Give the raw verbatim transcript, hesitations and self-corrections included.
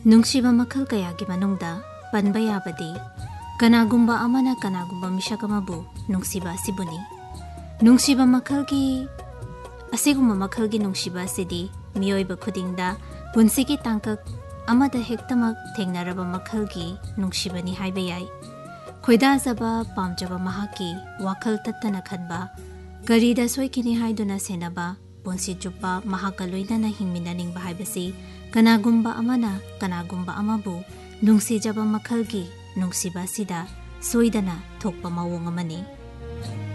नुंगसिबा मखल कयागी मनुंगदा पनबा याबदी कनागुंबा अमना कनागुंबा मिशक अमबु नुंगसिबा सिबुनी नुंगसिबा मखल की असिगुंबा मखल की नुंगसिबा सिदी मियोइबा खुदिंगदा पुंसिगी तांकक अमदा हेक्तमक थेंगनारबा मखल की नुंगसिबानी हाइबा याई खोइदाजबा पामजबा महाकी वाखल तत्तना खनबा करीदा सोइकिनी हाइदुना सेनबा पुंसि चुप्पा महाका लोइनना हिंगमिनानिंगबा हाइबसी कनागुंबा अमना कनागुंबा अमबु नुंगसिजबा मखल की नुंगसिबा सिदा सोइदना थोकपा मवोंग अमनी।